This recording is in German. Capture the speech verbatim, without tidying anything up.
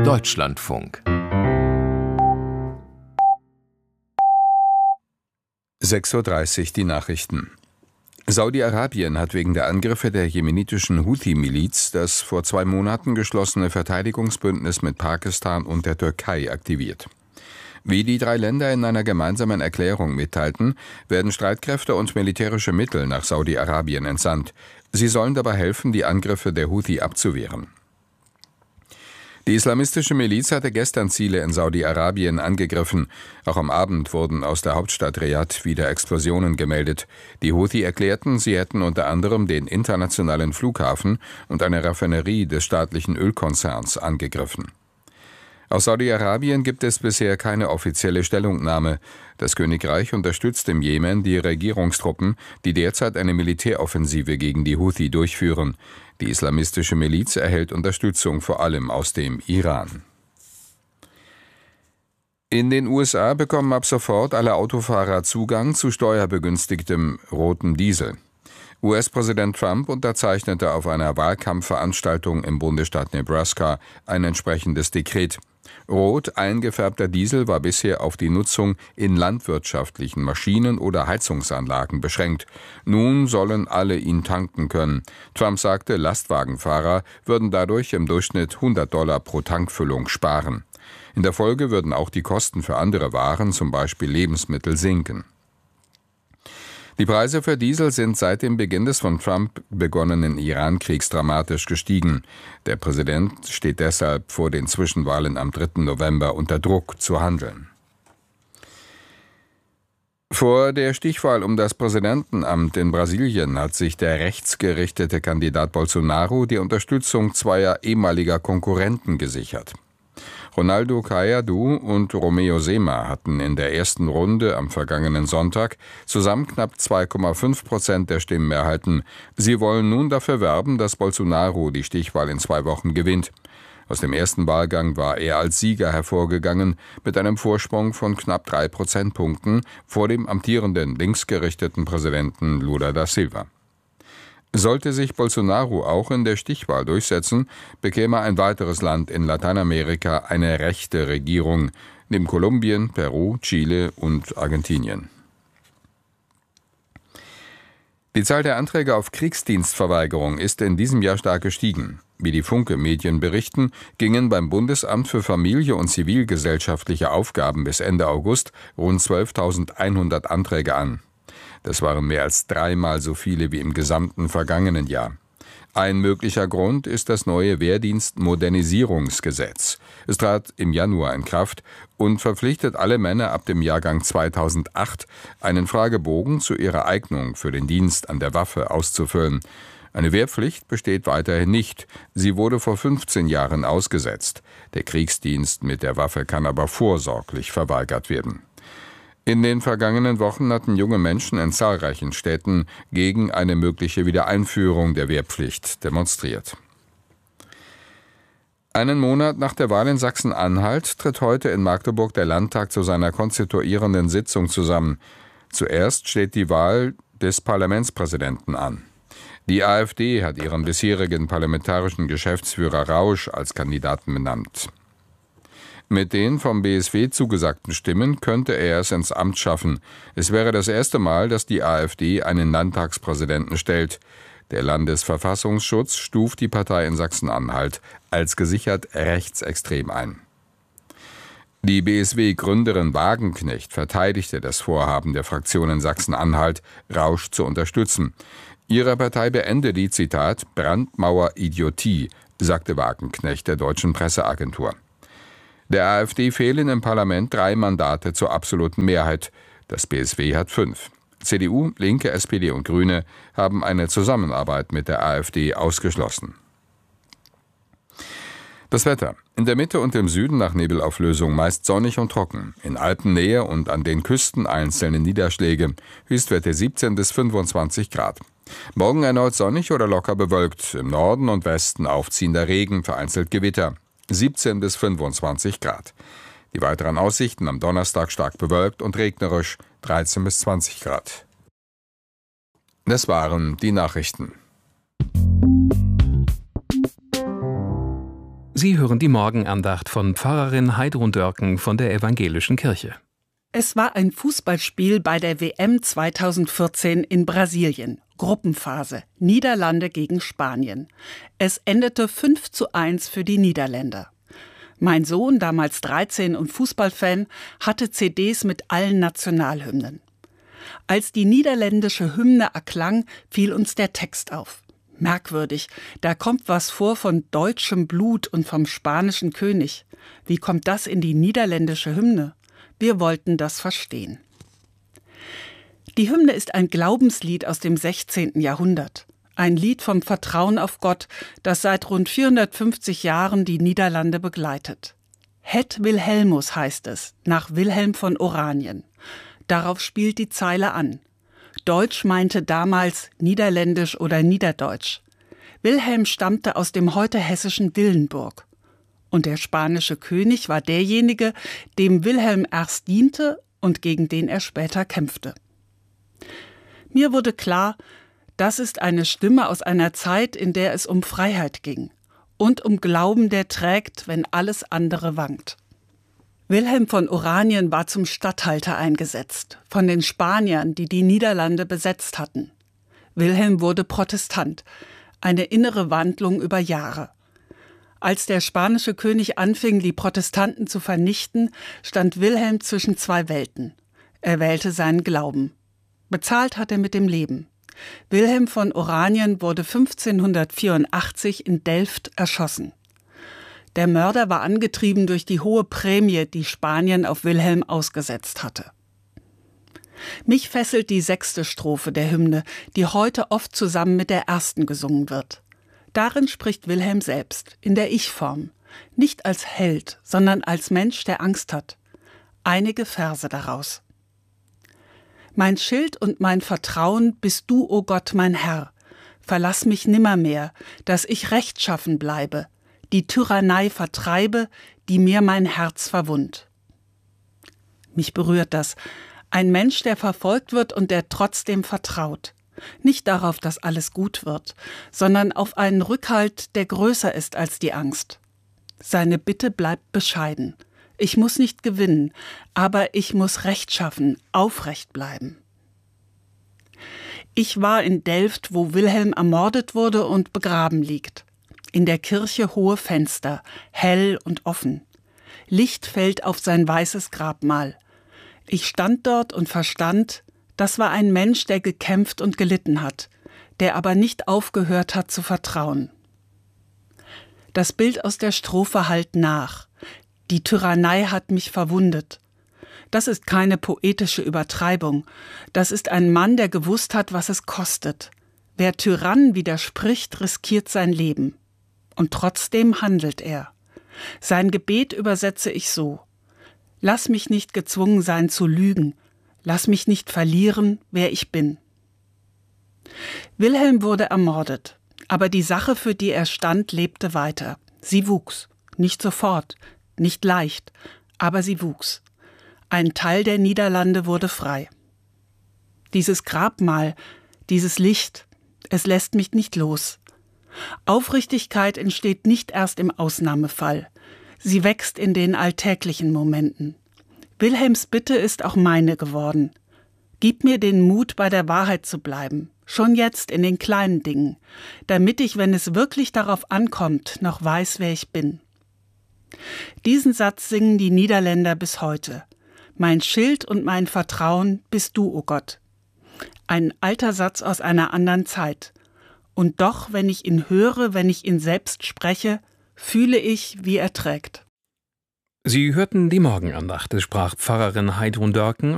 Deutschlandfunk. sechs Uhr dreißig die Nachrichten. Saudi-Arabien hat wegen der Angriffe der jemenitischen Houthi-Miliz das vor zwei Monaten geschlossene Verteidigungsbündnis mit Pakistan und der Türkei aktiviert. Wie die drei Länder in einer gemeinsamen Erklärung mitteilten, werden Streitkräfte und militärische Mittel nach Saudi-Arabien entsandt. Sie sollen dabei helfen, die Angriffe der Houthi abzuwehren. Die islamistische Miliz hatte gestern Ziele in Saudi-Arabien angegriffen. Auch am Abend wurden aus der Hauptstadt Riad wieder Explosionen gemeldet. Die Houthi erklärten, sie hätten unter anderem den internationalen Flughafen und eine Raffinerie des staatlichen Ölkonzerns angegriffen. Aus Saudi-Arabien gibt es bisher keine offizielle Stellungnahme. Das Königreich unterstützt im Jemen die Regierungstruppen, die derzeit eine Militäroffensive gegen die Houthi durchführen. Die islamistische Miliz erhält Unterstützung vor allem aus dem Iran. In den U S A bekommen ab sofort alle Autofahrer Zugang zu steuerbegünstigtem rotem Diesel. U S-Präsident Trump unterzeichnete auf einer Wahlkampfveranstaltung im Bundesstaat Nebraska ein entsprechendes Dekret. Rot eingefärbter Diesel war bisher auf die Nutzung in landwirtschaftlichen Maschinen oder Heizungsanlagen beschränkt. Nun sollen alle ihn tanken können. Trump sagte, Lastwagenfahrer würden dadurch im Durchschnitt hundert Dollar pro Tankfüllung sparen. In der Folge würden auch die Kosten für andere Waren, zum Beispiel Lebensmittel, sinken. Die Preise für Diesel sind seit dem Beginn des von Trump begonnenen Iran-Kriegs dramatisch gestiegen. Der Präsident steht deshalb vor den Zwischenwahlen am dritten November unter Druck zu handeln. Vor der Stichwahl um das Präsidentenamt in Brasilien hat sich der rechtsgerichtete Kandidat Bolsonaro die Unterstützung zweier ehemaliger Konkurrenten gesichert. Ronaldo Caiado und Romeu Zema hatten in der ersten Runde am vergangenen Sonntag zusammen knapp zwei Komma fünf Prozent der Stimmen erhalten. Sie wollen nun dafür werben, dass Bolsonaro die Stichwahl in zwei Wochen gewinnt. Aus dem ersten Wahlgang war er als Sieger hervorgegangen, mit einem Vorsprung von knapp drei Prozentpunkten vor dem amtierenden linksgerichteten Präsidenten Lula da Silva. Sollte sich Bolsonaro auch in der Stichwahl durchsetzen, bekäme ein weiteres Land in Lateinamerika eine rechte Regierung, neben Kolumbien, Peru, Chile und Argentinien. Die Zahl der Anträge auf Kriegsdienstverweigerung ist in diesem Jahr stark gestiegen. Wie die Funke-Medien berichten, gingen beim Bundesamt für Familie und zivilgesellschaftliche Aufgaben bis Ende August rund zwölftausendeinhundert Anträge an. Das waren mehr als dreimal so viele wie im gesamten vergangenen Jahr. Ein möglicher Grund ist das neue Wehrdienstmodernisierungsgesetz. Es trat im Januar in Kraft und verpflichtet alle Männer ab dem Jahrgang zweitausendacht, einen Fragebogen zu ihrer Eignung für den Dienst an der Waffe auszufüllen. Eine Wehrpflicht besteht weiterhin nicht. Sie wurde vor fünfzehn Jahren ausgesetzt. Der Kriegsdienst mit der Waffe kann aber vorsorglich verweigert werden. In den vergangenen Wochen hatten junge Menschen in zahlreichen Städten gegen eine mögliche Wiedereinführung der Wehrpflicht demonstriert. Einen Monat nach der Wahl in Sachsen-Anhalt tritt heute in Magdeburg der Landtag zu seiner konstituierenden Sitzung zusammen. Zuerst steht die Wahl des Parlamentspräsidenten an. Die AfD hat ihren bisherigen parlamentarischen Geschäftsführer Rausch als Kandidaten benannt. Mit den vom B S W zugesagten Stimmen könnte er es ins Amt schaffen. Es wäre das erste Mal, dass die AfD einen Landtagspräsidenten stellt. Der Landesverfassungsschutz stuft die Partei in Sachsen-Anhalt als gesichert rechtsextrem ein. Die B S W-Gründerin Wagenknecht verteidigte das Vorhaben der Fraktion in Sachsen-Anhalt, Rausch zu unterstützen. Ihre Partei beende die, Zitat, Brandmauer-Idiotie, sagte Wagenknecht der Deutschen Presseagentur. Der AfD fehlen im Parlament drei Mandate zur absoluten Mehrheit. Das B S W hat fünf. C D U, Linke, S P D und Grüne haben eine Zusammenarbeit mit der AfD ausgeschlossen. Das Wetter. In der Mitte und im Süden nach Nebelauflösung meist sonnig und trocken. In Alpennähe und an den Küsten einzelne Niederschläge. Höchstwerte siebzehn bis fünfundzwanzig Grad. Morgen erneut sonnig oder locker bewölkt. Im Norden und Westen aufziehender Regen, vereinzelt Gewitter. siebzehn bis fünfundzwanzig Grad. Die weiteren Aussichten am Donnerstag stark bewölkt und regnerisch, dreizehn bis zwanzig Grad. Das waren die Nachrichten. Sie hören die Morgenandacht von Pfarrerin Heidrun Dörken von der Evangelischen Kirche. Es war ein Fußballspiel bei der W M zweitausendvierzehn in Brasilien. Gruppenphase. Niederlande gegen Spanien. Es endete fünf zu eins für die Niederländer. Mein Sohn, damals dreizehn und Fußballfan, hatte C Ds mit allen Nationalhymnen. Als die niederländische Hymne erklang, fiel uns der Text auf. Merkwürdig, da kommt was vor von deutschem Blut und vom spanischen König. Wie kommt das in die niederländische Hymne? Wir wollten das verstehen. Die Hymne ist ein Glaubenslied aus dem sechzehnten Jahrhundert. Ein Lied vom Vertrauen auf Gott, das seit rund vierhundertfünfzig Jahren die Niederlande begleitet. Het Wilhelmus heißt es, nach Wilhelm von Oranien. Darauf spielt die Zeile an. Deutsch meinte damals Niederländisch oder Niederdeutsch. Wilhelm stammte aus dem heute hessischen Dillenburg. Und der spanische König war derjenige, dem Wilhelm erst diente und gegen den er später kämpfte. Mir wurde klar, das ist eine Stimme aus einer Zeit, in der es um Freiheit ging und um Glauben, der trägt, wenn alles andere wankt. Wilhelm von Oranien war zum Statthalter eingesetzt, von den Spaniern, die die Niederlande besetzt hatten. Wilhelm wurde Protestant, eine innere Wandlung über Jahre. Als der spanische König anfing, die Protestanten zu vernichten, stand Wilhelm zwischen zwei Welten. Er wählte seinen Glauben. Bezahlt hat er mit dem Leben. Wilhelm von Oranien wurde fünfzehnhundertvierundachtzig in Delft erschossen. Der Mörder war angetrieben durch die hohe Prämie, die Spanien auf Wilhelm ausgesetzt hatte. Mich fesselt die sechste Strophe der Hymne, die heute oft zusammen mit der ersten gesungen wird. Darin spricht Wilhelm selbst, in der Ich-Form, nicht als Held, sondern als Mensch, der Angst hat. Einige Verse daraus. Mein Schild und mein Vertrauen bist du, o Gott, mein Herr. Verlass mich nimmermehr, dass ich rechtschaffen bleibe, die Tyrannei vertreibe, die mir mein Herz verwundt. Mich berührt das. Ein Mensch, der verfolgt wird und der trotzdem vertraut. Nicht darauf, dass alles gut wird, sondern auf einen Rückhalt, der größer ist als die Angst. Seine Bitte bleibt bescheiden. Ich muss nicht gewinnen, aber ich muss rechtschaffen, aufrecht bleiben. Ich war in Delft, wo Wilhelm ermordet wurde und begraben liegt. In der Kirche hohe Fenster, hell und offen. Licht fällt auf sein weißes Grabmal. Ich stand dort und verstand, das war ein Mensch, der gekämpft und gelitten hat, der aber nicht aufgehört hat zu vertrauen. Das Bild aus der Strophe hallt nach. Die Tyrannei hat mich verwundet. Das ist keine poetische Übertreibung. Das ist ein Mann, der gewusst hat, was es kostet. Wer Tyrannen widerspricht, riskiert sein Leben. Und trotzdem handelt er. Sein Gebet übersetze ich so: Lass mich nicht gezwungen sein zu lügen. Lass mich nicht verlieren, wer ich bin. Wilhelm wurde ermordet, aber die Sache, für die er stand, lebte weiter. Sie wuchs. Nicht sofort, nicht leicht, aber sie wuchs. Ein Teil der Niederlande wurde frei. Dieses Grabmal, dieses Licht, es lässt mich nicht los. Aufrichtigkeit entsteht nicht erst im Ausnahmefall. Sie wächst in den alltäglichen Momenten. Wilhelms Bitte ist auch meine geworden. Gib mir den Mut, bei der Wahrheit zu bleiben, schon jetzt in den kleinen Dingen, damit ich, wenn es wirklich darauf ankommt, noch weiß, wer ich bin. Diesen Satz singen die Niederländer bis heute. Mein Schild und mein Vertrauen bist du, o Gott. Ein alter Satz aus einer anderen Zeit. Und doch, wenn ich ihn höre, wenn ich ihn selbst spreche, fühle ich, wie er trägt. Sie hörten die Morgenandacht, es sprach Pfarrerin Heidrun Dörken